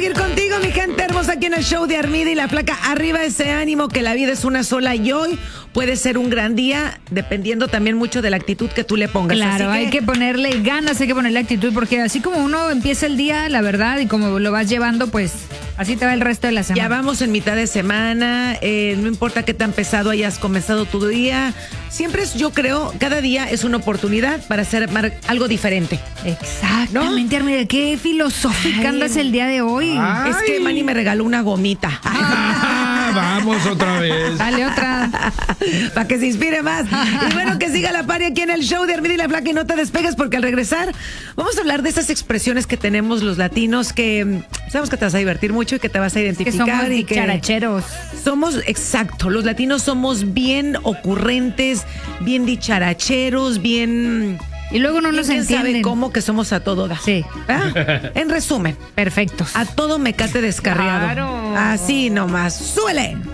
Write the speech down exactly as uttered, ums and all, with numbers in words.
seguir contigo, mi gente hermosa, aquí en el show de Armida y la Flaca. Arriba ese ánimo, que la vida es una sola y hoy puede ser un gran día, dependiendo también mucho de la actitud que tú le pongas. Claro, así que... hay que ponerle ganas, hay que ponerle actitud, porque así como uno empieza el día, la verdad, y como lo vas llevando, pues así te va el resto de la semana. Ya vamos en mitad de semana, eh, no importa qué tan pesado hayas comenzado tu día, siempre es, yo creo, cada día es una oportunidad para hacer algo diferente. Exactamente, ¿no? Armida, qué filosófica Ay. andas el día de hoy. Ay. Es que Manny me regaló una gomita. Ah, vamos otra vez. Dale otra. Para que se inspire más. Y bueno, que siga la party aquí en el show de Armida y la Flaca y no te despegues, porque al regresar vamos a hablar de esas expresiones que tenemos los latinos que sabemos que te vas a divertir mucho y que te vas a identificar. Que somos y que dicharacheros. Somos, exacto, los latinos somos bien ocurrentes, bien dicharacheros, bien... Y luego no nos entienden. entienden. ¿Sabe cómo que somos a todo dar? Sí. ¿Ah? En resumen. Perfectos. A todo mecate descarriado. Claro. Así nomás. ¡Súbele!